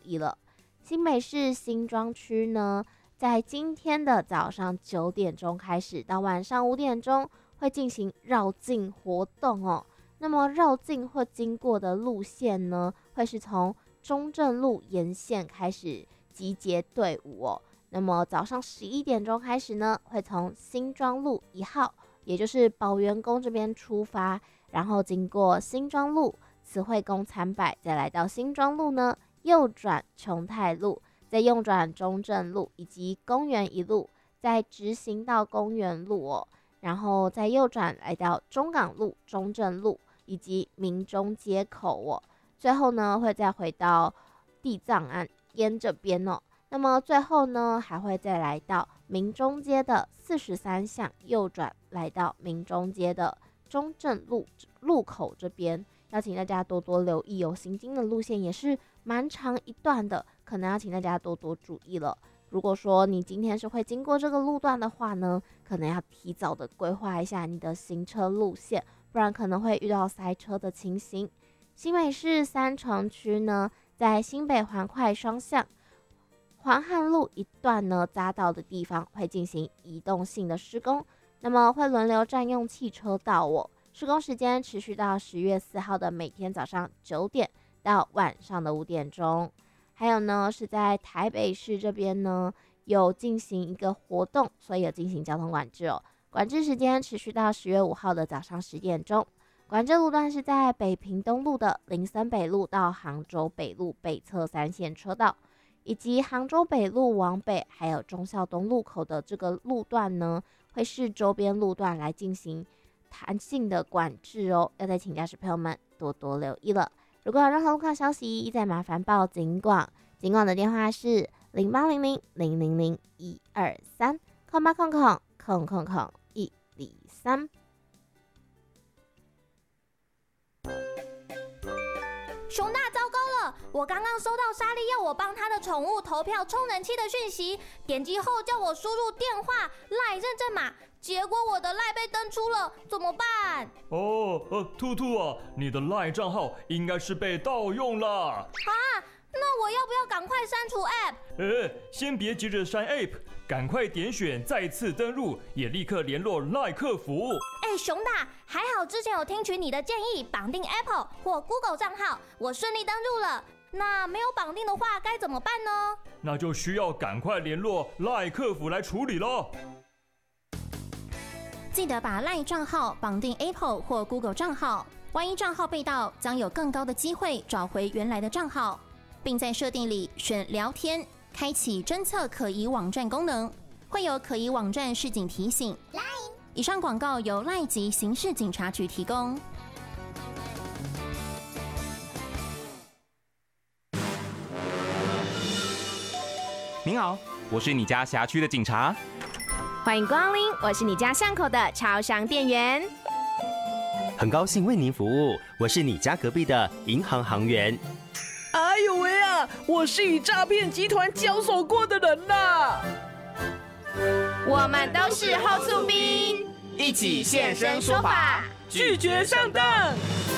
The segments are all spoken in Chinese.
意了。新北市新庄区呢，在今天的早上9点钟开始到晚上5点钟会进行绕境活动哦。那么绕境或经过的路线呢，会是从中正路沿线开始集结队伍哦。那么早上11点钟开始呢，会从新庄路1号，也就是宝元宫这边出发，然后经过新庄路、慈惠宫参拜，再来到新庄路呢，右转琼泰路，再右转中正路以及公园一路，再直行到公园路哦，然后再右转来到中港路、中正路以及民中街口哦，最后呢会再回到地藏庵沿这边哦。那么最后呢，还会再来到民中街的43巷右转，来到民中街的中正路路口这边，要请大家多多留意哦。行经的路线也是蛮长一段的，可能要请大家多多注意了。如果说你今天是会经过这个路段的话呢，可能要提早的规划一下你的行车路线，不然可能会遇到塞车的情形。新北市三重区呢，在新北环快双向环汉路一段呢，匝道的地方会进行移动性的施工，那么会轮流占用汽车道哦。施工时间持续到10月4号的每天早上9点到晚上的5点钟。还有呢，是在台北市这边呢，有进行一个活动，所以有进行交通管制哦。管制时间持续到10月5号的早上10点钟。管制路段是在北平东路的林森北路到杭州北路北侧3线车道，以及杭州北路往北还有忠孝东路口的这个路段呢，会是周边路段来进行弹性的管制哦，要再请驾驶朋友们多多留意了。如果有任何路况消息，再麻烦报警广，警广的电话是08000001230800000123。 熊大，糟糕了！我刚刚收到莎莉要我帮她的宠物投票充人气的讯息，点击后叫我输入电话、赖认证码，结果我的赖被登出了，怎么办？ 兔兔啊，你的赖账号应该是被盗用了啊！ 那我要不要赶快删除 App？ 先别急着删 App， 赶快点选再次登录，也立刻联络赖客服。 熊大，还好之前有听取你的建议，绑定 Apple 或 Google 账号，我顺利登入了。那没有绑定的话该怎么办呢？ 那就需要赶快联络赖客服来处理了。 记得把赖账号绑定 Apple 或 Google 账号，万一账号被盗，将有更高的机会找回原来的账号，并在设定里选聊天，开启侦测可疑网站功能，会有可疑网站示警提醒。以上广告由赖及刑事警察局提供。 您好，我是你家辖区的警察。 欢迎光临，我是你家巷口的超商店员。 很高兴为您服务，我是你家隔壁的银行行员。 哎呦喂啊，我是与诈骗集团交手过的人啦。 我们都是后厝兵， 一起现身说法， 拒绝上当。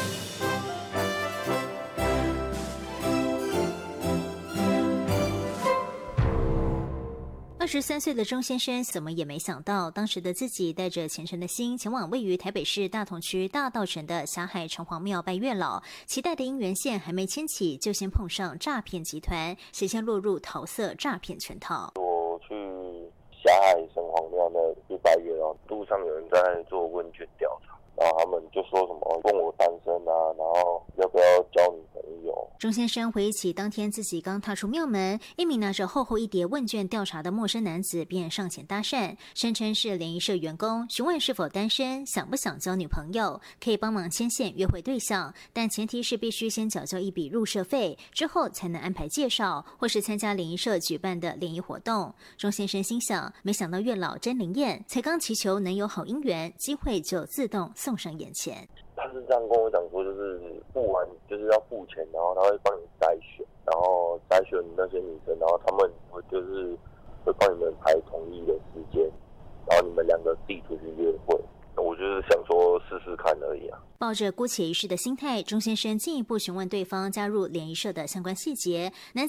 23岁的钟先生怎么也没想到，当时的自己带着虔诚的心前往位于台北市大同区大稻埕的霞海城隍庙拜月老，期待的姻缘线还没牵起，就先碰上诈骗集团，险些落入桃色诈骗圈套。 我去霞海城隍庙那去拜月老，路上有人在做问卷调查，然后他们就说什么问我单身啊，然后要不要交女朋友。 钟先生回忆起当天自己刚踏出庙门，一名拿着厚厚一叠问卷调查的陌生男子便上前搭讪，声称是联谊社员工，询问是否单身，想不想交女朋友，可以帮忙牵线约会对象，但前提是必须先缴交一笔入社费，之后才能安排介绍或是参加联谊社举办的联谊活动。钟先生心想，没想到月老真灵验，才刚祈求能有好姻缘，机会就自动送上眼前。 他是这样跟我讲说，就是付完就是要付钱，然后他会帮你筛选，然后筛选那些女生，然后他们就是会帮你们排同一的时间，然后你们两个自己出去约会。我就是想说试试看而已啊。 抱着姑且一试的心态，钟先生进一步询问对方加入联谊社的相关细节。男